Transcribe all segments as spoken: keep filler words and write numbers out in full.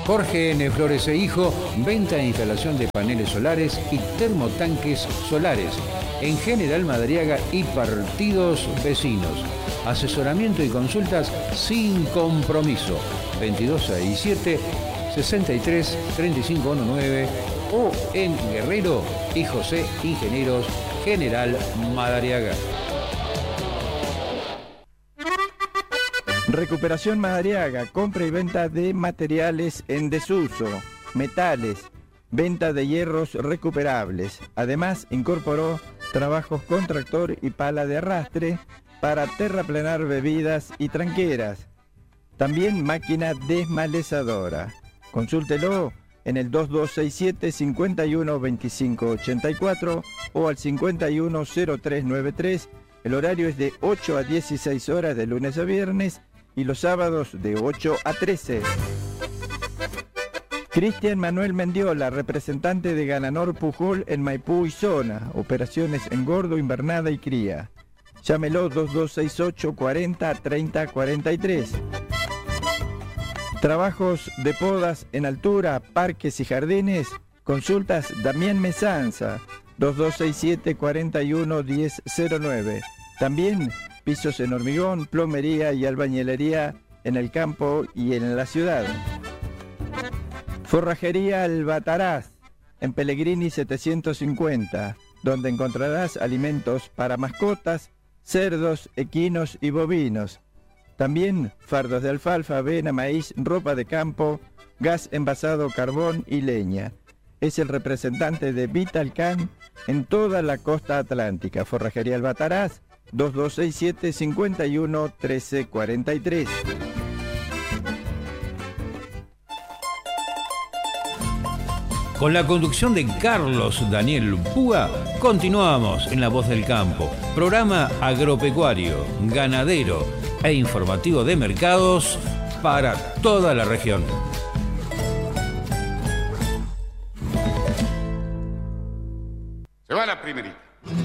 Jorge N. Flores e Hijo, venta e instalación de paneles solares y termotanques solares en General Madariaga y partidos vecinos. Asesoramiento y consultas sin compromiso. veintidós sesenta y siete, sesenta y tres, treinta y cinco diecinueve o en Guerrero y José Ingenieros General Madariaga. Recuperación Madariaga, compra y venta de materiales en desuso, metales, venta de hierros recuperables. Además, incorporó trabajos con tractor y pala de arrastre para terraplenar bebidas y tranqueras. También máquina desmalezadora. Consúltelo en el dos dos seis siete, cinco uno, dos cinco ocho cuatro o al cincuenta y uno cero tres noventa y tres. El horario es de ocho a dieciséis horas de lunes a viernes y los sábados de ocho a trece. Cristian Manuel Mendiola, representante de Gananor Pujol en Maipú y zona. Operaciones engordo, invernada y cría. Llámelo dos dos seis ocho, cuarenta, treinta, cuarenta y tres. Trabajos de podas en altura, parques y jardines. Consultas Damián Mesanza, dos dos seis siete, cuarenta y uno, diez cero nueve. También pisos en hormigón, plomería y albañilería en el campo y en la ciudad. Forrajería Albataraz, en Pellegrini setecientos cincuenta, donde encontrarás alimentos para mascotas, cerdos, equinos y bovinos. También fardos de alfalfa, avena, maíz, ropa de campo, gas envasado, carbón y leña. Es el representante de Vitalcan en toda la costa atlántica. Forrajería Albataraz, dos dos seis siete, cinco uno, trece cuarenta y tres. Con la conducción de Carlos Daniel Púa, continuamos en La Voz del Campo, programa agropecuario, ganadero e informativo de mercados para toda la región. Se va la primerita.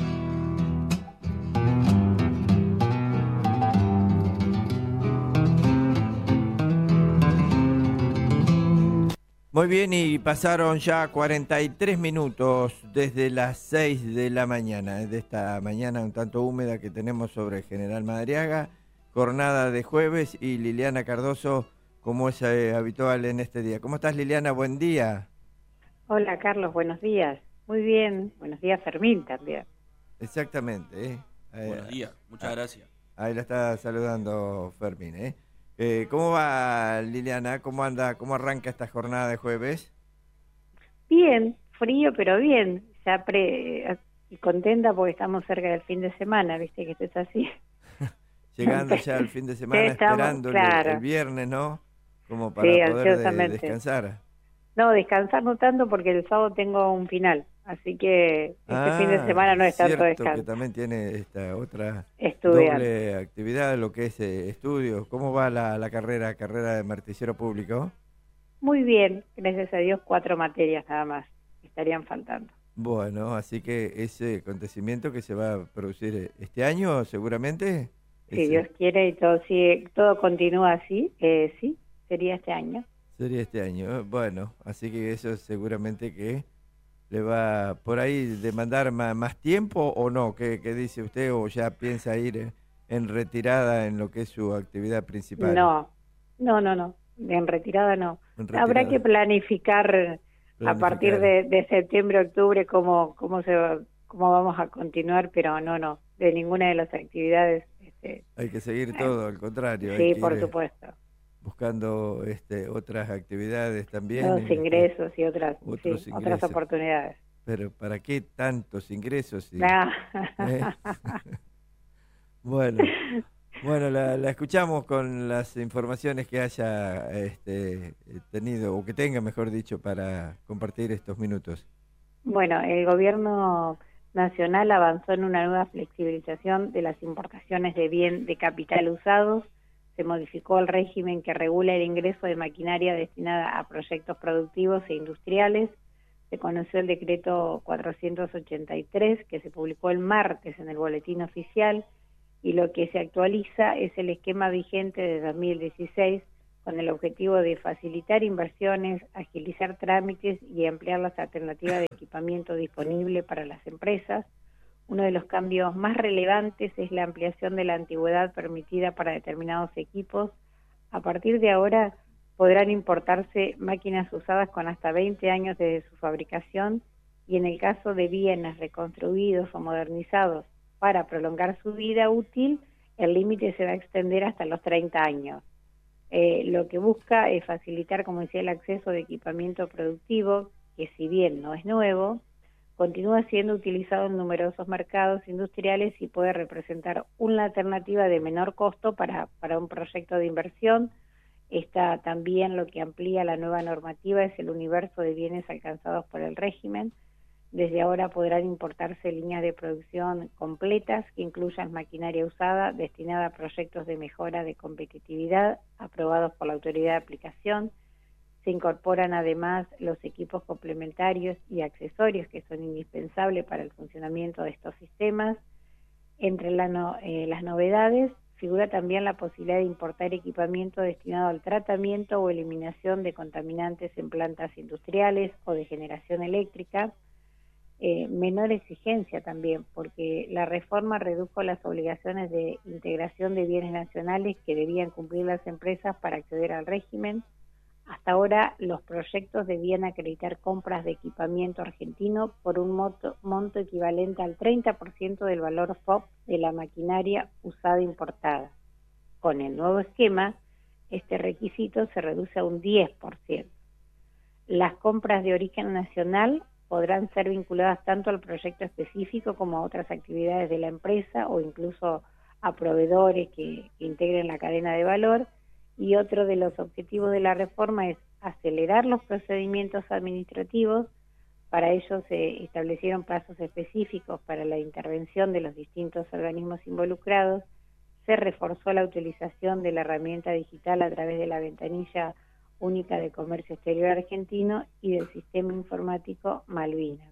Muy bien, y pasaron ya cuarenta y tres minutos desde las seis de la mañana, de esta mañana un tanto húmeda que tenemos sobre General Madariaga, jornada de jueves, y Liliana Cardoso, como es eh, habitual en este día. ¿Cómo estás, Liliana? Buen día. Hola, Carlos, buenos días. Muy bien, buenos días, Fermín, también. Exactamente. ¿eh? Buenos días, muchas ah, gracias. Ahí la está saludando Fermín, ¿eh? Eh, ¿Cómo va, Liliana? ¿Cómo anda? ¿Cómo arranca esta jornada de jueves? Bien, frío, pero bien. Ya pre y contenta porque estamos cerca del fin de semana, viste que esto es así. Llegando ya al fin de semana, estamos, esperando claro. el, el viernes, ¿no? Como para sí, poder de, descansar. No, descansar no tanto porque el sábado tengo un final. Así que este ah, fin de semana no es tanto descanso. Que también tiene esta otra Estudiar. doble actividad, lo que es eh, estudios. ¿Cómo va la, la carrera, carrera de martillero público? Muy bien, gracias a Dios, cuatro materias nada más estarían faltando. Bueno, así que ese acontecimiento que se va a producir este año, seguramente. Si ese... Dios quiere y todo sigue, todo continúa así, eh, sí, sería este año. Sería este año. Bueno, así que eso seguramente que le va por ahí demandar más, más tiempo o no. ¿Qué, qué dice usted? ¿O ya piensa ir en retirada en lo que es su actividad principal? No, no, no, no. En retirada no. En retirada. Habrá que planificar, planificar. a partir de, de septiembre, octubre, cómo, cómo, se va, cómo vamos a continuar, pero no, no. De ninguna de las actividades. Este, hay que seguir todo, al contrario. Sí, hay que por ir supuesto. Buscando este, otras actividades también. Los este, ingresos y otras, otros sí, ingresos. otras oportunidades. Pero ¿para qué tantos ingresos? Y, nah. ¿eh? bueno, bueno la, la escuchamos con las informaciones que haya este, tenido, o que tenga, mejor dicho, para compartir estos minutos. Bueno, el gobierno nacional avanzó en una nueva flexibilización de las importaciones de bien de capital usados. Se modificó el régimen que regula el ingreso de maquinaria destinada a proyectos productivos e industriales. Se conoció el decreto cuatrocientos ochenta y tres, que se publicó el martes en el Boletín Oficial, y lo que se actualiza es el esquema vigente de dos mil dieciséis, con el objetivo de facilitar inversiones, agilizar trámites y ampliar las alternativas de equipamiento disponible para las empresas. Uno de los cambios más relevantes es la ampliación de la antigüedad permitida para determinados equipos. A partir de ahora podrán importarse máquinas usadas con hasta veinte años desde su fabricación, y en el caso de bienes reconstruidos o modernizados para prolongar su vida útil, el límite se va a extender hasta los treinta años. Eh, lo que busca es facilitar, como decía, el acceso de equipamiento productivo, que si bien no es nuevo, continúa siendo utilizado en numerosos mercados industriales y puede representar una alternativa de menor costo para, para un proyecto de inversión. Está también lo que amplía la nueva normativa, es el universo de bienes alcanzados por el régimen. Desde ahora podrán importarse líneas de producción completas que incluyan maquinaria usada destinada a proyectos de mejora de competitividad aprobados por la autoridad de aplicación. Se incorporan además los equipos complementarios y accesorios que son indispensables para el funcionamiento de estos sistemas. Entre la no, eh, las novedades figura también la posibilidad de importar equipamiento destinado al tratamiento o eliminación de contaminantes en plantas industriales o de generación eléctrica. Eh, menor exigencia también, porque la reforma redujo las obligaciones de integración de bienes nacionales que debían cumplir las empresas para acceder al régimen. Hasta ahora los proyectos debían acreditar compras de equipamiento argentino por un monto, monto equivalente al treinta por ciento del valor F O B de la maquinaria usada importada. Con el nuevo esquema, este requisito se reduce a un diez por ciento. Las compras de origen nacional podrán ser vinculadas tanto al proyecto específico como a otras actividades de la empresa o incluso a proveedores que, que integren la cadena de valor. Y otro de los objetivos de la reforma es acelerar los procedimientos administrativos. Para ello se establecieron plazos específicos para la intervención de los distintos organismos involucrados. Se reforzó la utilización de la herramienta digital a través de la ventanilla única de comercio exterior argentino y del sistema informático Malvinas.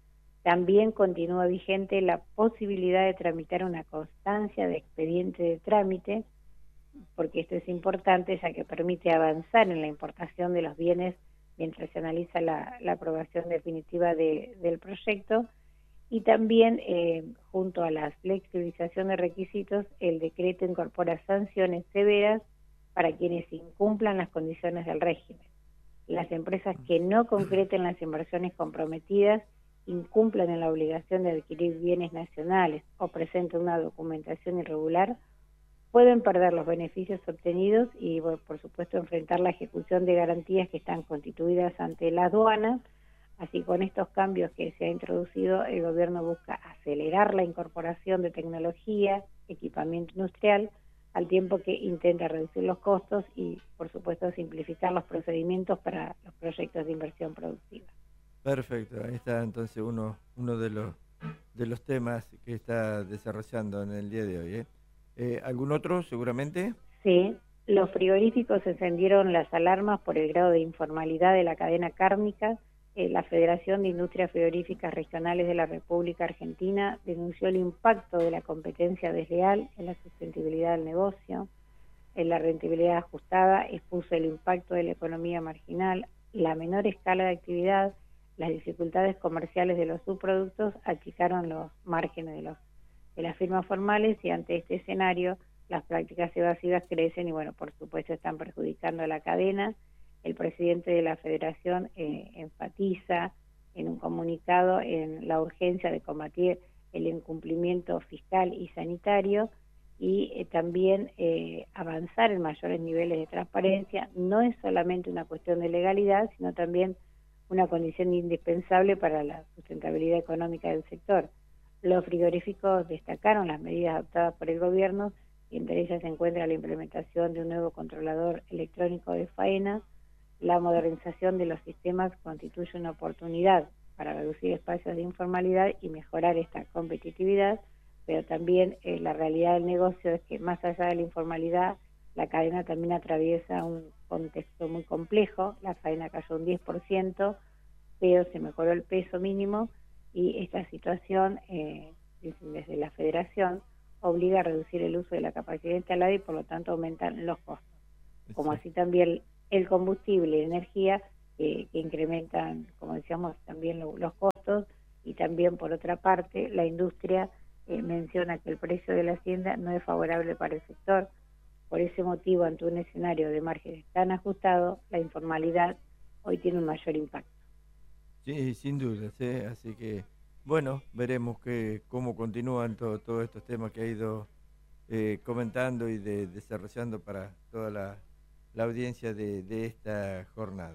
También continúa vigente la posibilidad de tramitar una constancia de expediente de trámite, porque esto es importante ya que permite avanzar en la importación de los bienes mientras se analiza la, la aprobación definitiva de, del proyecto. Y también, eh, junto a la flexibilización de requisitos, el decreto incorpora sanciones severas para quienes incumplan las condiciones del régimen. Las empresas que no concreten las inversiones comprometidas, incumplan en la obligación de adquirir bienes nacionales o presenten una documentación irregular, pueden perder los beneficios obtenidos y, bueno, por supuesto, enfrentar la ejecución de garantías que están constituidas ante la aduana. Así, con estos cambios que se ha introducido, el gobierno busca acelerar la incorporación de tecnología, equipamiento industrial, al tiempo que intenta reducir los costos y, por supuesto, simplificar los procedimientos para los proyectos de inversión productiva. Perfecto, ahí está entonces uno uno de los de los temas que está desarrollando en el día de hoy. ¿eh? Eh, ¿Algún otro, seguramente? Sí, los frigoríficos encendieron las alarmas por el grado de informalidad de la cadena cárnica. Eh, la Federación de Industrias Frigoríficas Regionales de la República Argentina denunció el impacto de la competencia desleal en la sustentabilidad del negocio. En la rentabilidad ajustada expuso el impacto de la economía marginal, la menor escala de actividad, las dificultades comerciales de los subproductos achicaron los márgenes de, los, de las firmas formales, y ante este escenario las prácticas evasivas crecen y, bueno, por supuesto están perjudicando a la cadena. El presidente de la Federación eh, enfatiza en un comunicado en la urgencia de combatir el incumplimiento fiscal y sanitario y eh, también eh, avanzar en mayores niveles de transparencia. No es solamente una cuestión de legalidad, sino también una condición indispensable para la sustentabilidad económica del sector. Los frigoríficos destacaron las medidas adoptadas por el gobierno, y entre ellas se encuentra la implementación de un nuevo controlador electrónico de faena. La modernización de los sistemas constituye una oportunidad para reducir espacios de informalidad y mejorar esta competitividad, pero también eh, la realidad del negocio es que, más allá de la informalidad, la cadena también atraviesa un contexto muy complejo. La faena cayó un diez por ciento, pero se mejoró el peso mínimo, y esta situación, eh, desde la Federación, obliga a reducir el uso de la capacidad instalada y por lo tanto aumentan los costos. como Sí. así también el combustible y energía, eh, que incrementan, como decíamos, también lo, los costos, y también, por otra parte, la industria eh, menciona que el precio de la hacienda no es favorable para el sector. Por ese motivo, ante un escenario de márgenes tan ajustados, la informalidad hoy tiene un mayor impacto. Sí, sin duda, sí, así que, bueno, veremos que, cómo continúan to- todos estos temas que ha ido eh, comentando y de, desarrollando para toda la, la audiencia de, de esta jornada.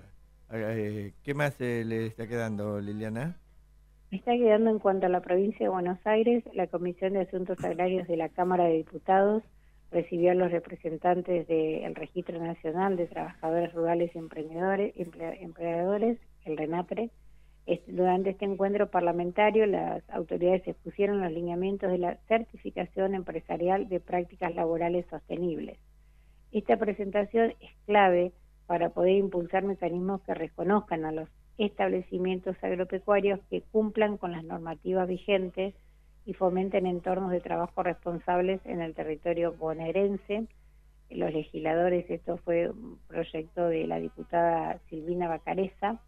Eh, ¿Qué más eh, le está quedando, Liliana? Me está quedando en cuanto a la provincia de Buenos Aires, la Comisión de Asuntos Agrarios de la Cámara de Diputados recibió a los representantes del Registro Nacional de Trabajadores Rurales y Emprendedores, emple- Empleadores, el RENAPRE. Este, durante este encuentro parlamentario, las autoridades expusieron los lineamientos de la certificación empresarial de prácticas laborales sostenibles. Esta presentación es clave para poder impulsar mecanismos que reconozcan a los establecimientos agropecuarios que cumplan con las normativas vigentes y fomenten entornos de trabajo responsables en el territorio bonaerense. Los legisladores, esto fue un proyecto de la diputada Silvina Bacareza,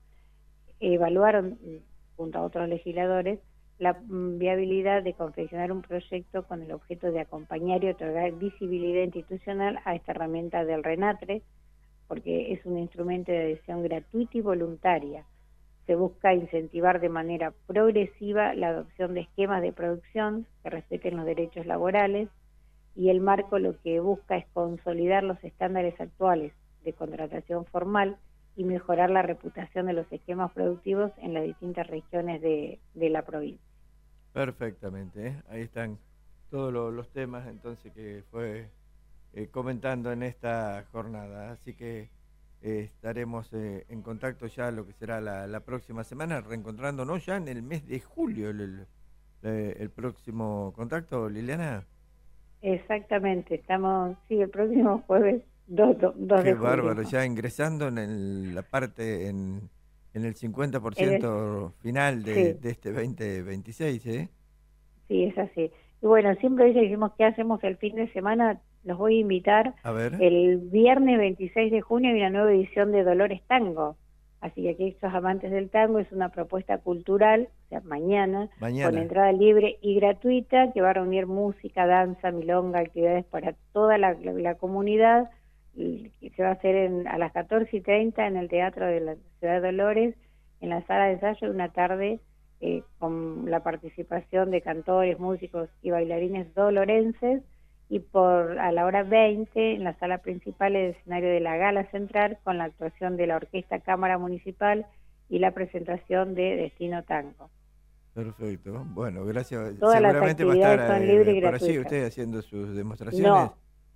evaluaron, junto a otros legisladores, la mm, viabilidad de confeccionar un proyecto con el objeto de acompañar y otorgar visibilidad institucional a esta herramienta del RENATRE, porque es un instrumento de adhesión gratuita y voluntaria. Se busca incentivar de manera progresiva la adopción de esquemas de producción que respeten los derechos laborales, y el marco lo que busca es consolidar los estándares actuales de contratación formal y mejorar la reputación de los esquemas productivos en las distintas regiones de, de la provincia. Perfectamente, ¿eh? Ahí están todos lo- los temas entonces que fue eh, comentando en esta jornada, así que eh, estaremos eh, en contacto ya lo que será la, la próxima semana, reencontrándonos ya en el mes de julio, el, el, eh, el próximo contacto, Liliana. Exactamente, estamos, sí, el próximo jueves dos Qué de bárbaro, julio. ya ingresando en el- la parte, en, en el cincuenta por En el- ciento final de, sí. de este veinte veintiséis, ¿eh? Sí, es así. Y bueno, siempre hoy dijimos qué hacemos el fin de semana. Los voy a invitar. A ver. El viernes veintiséis de junio hay una nueva edición de Dolores Tango. Así que aquellos amantes del tango, es una propuesta cultural, o sea, mañana, Mañana. con entrada libre y gratuita, que va a reunir música, danza, milonga, actividades para toda la, la, la comunidad. Y se va a hacer en, a las catorce y treinta en el Teatro de la Ciudad de Dolores, en la sala de ensayo, una tarde eh, con la participación de cantores, músicos y bailarines dolorenses, y por a la hora veinte en la sala principal, el escenario de la Gala Central, con la actuación de la Orquesta Cámara Municipal y la presentación de Destino Tango. Perfecto. Bueno, gracias. Todas las Seguramente va a estar actividades son eh, libres y por allí gratuitas. usted haciendo sus demostraciones. No,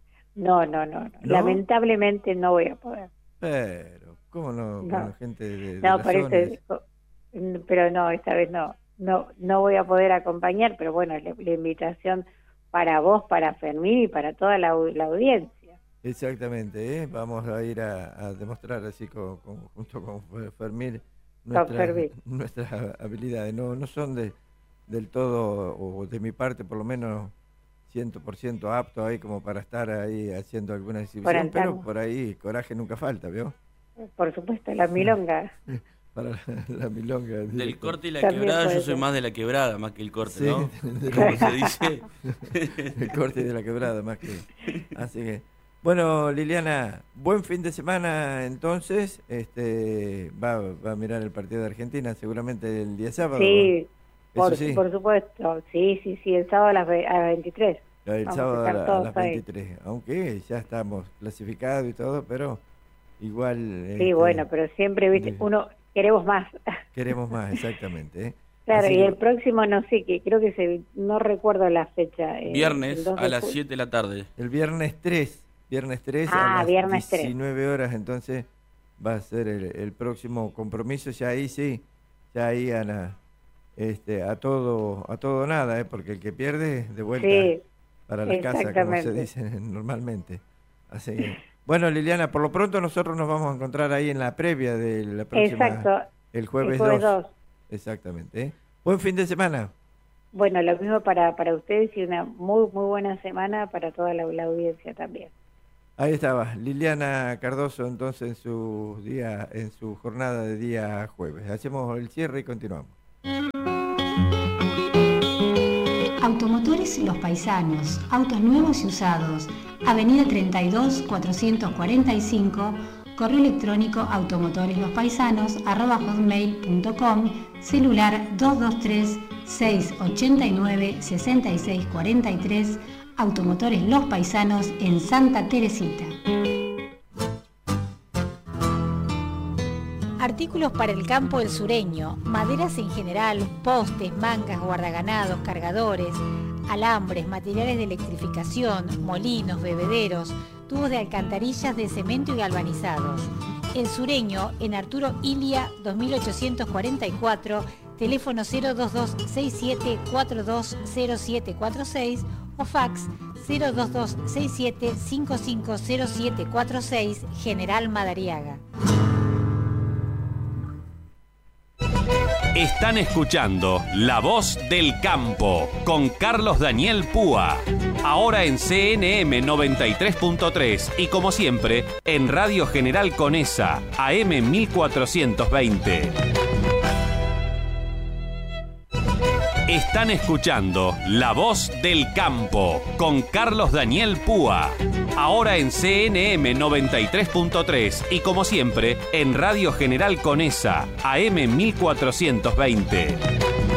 no, no, no, no. ¿No? Lamentablemente no voy a poder. Pero, ¿cómo no? No. Con la gente de, de No, la por zona. eso, pero no, esta vez no. No, no voy a poder acompañar, pero bueno, la, la invitación para vos, para Fermín y para toda la, la audiencia. Exactamente, ¿eh? Vamos a ir a, a demostrar así con, con- junto con Fe- Fermín Con nuestras, Fermín. nuestras habilidades. No, no son de, del todo, o de mi parte por lo menos, cien por ciento apto ahí como para estar ahí haciendo alguna exhibición, el pero tango. por ahí coraje nunca falta, ¿vio? Por supuesto, la milonga. Para la, la milonga. Del directo. corte y la También quebrada puede yo soy ser. más de la quebrada más que el corte, Sí, ¿no? de la- Como se dice. El corte de la quebrada más que. Así que, bueno, Liliana, buen fin de semana entonces. Este va, va a mirar el partido de Argentina seguramente el día sábado. Sí, Eso por, sí, por supuesto. Sí, sí, sí, el sábado a las, ve- a las veintitrés. el vamos a sábado a, estar la- a todos las ahí. veintitrés. Aunque ya estamos clasificados y todo, pero igual. Sí, este, bueno, pero siempre, viste, sí. uno queremos más. Queremos más, exactamente. ¿eh? Claro, Así y que- el próximo no sé, que creo que se, no recuerdo la fecha. eh, el Viernes dos a de las ju- siete de la tarde. El viernes tres, viernes tres Ah, a las viernes tres. diecinueve horas, entonces va a ser el, el próximo compromiso, ya ahí sí, ya ahí a la, este, a todo, a todo nada, ¿eh? Porque el que pierde de vuelta Sí, para la casa, como se exactamente. dice normalmente. Así que, bueno, Liliana, por lo pronto nosotros nos vamos a encontrar ahí en la previa de la próxima, exacto. el jueves, el jueves dos. dos. Exactamente. ¿eh? Buen fin de semana. Bueno, lo mismo para, para ustedes y una muy, muy buena semana para toda la, la audiencia también. Ahí estaba, Liliana Cardoso, entonces en su día, en su jornada de día jueves. Hacemos el cierre y continuamos. Automotores Los Paisanos, autos nuevos y usados. Avenida treinta y dos, cuatrocientos cuarenta y cinco, correo electrónico automotoreslosPaisanos arroba hotmail punto com, celular dos dos tres, seis ocho nueve, seis seis cuatro tres. Automotores Los Paisanos en Santa Teresita. Artículos para el campo del sureño, maderas en general, postes, mangas, guardaganados, cargadores, alambres, materiales de electrificación, molinos, bebederos, tubos de alcantarillas de cemento y galvanizados. El Sureño en Arturo Ilia dos mil ochocientos cuarenta y cuatro, teléfono cero dos dos seis siete cuatro dos cero siete cuatro seis o fax cero dos dos seis siete cinco cinco cero siete cuatro seis, General Madariaga. Están escuchando La Voz del Campo con Carlos Daniel Púa. Ahora en C N M noventa y tres punto tres y como siempre en Radio General Conesa, A M mil cuatrocientos veinte. Están escuchando La Voz del Campo con Carlos Daniel Púa. Ahora en C N M noventa y tres punto tres y como siempre en Radio General Conesa, A M mil cuatrocientos veinte.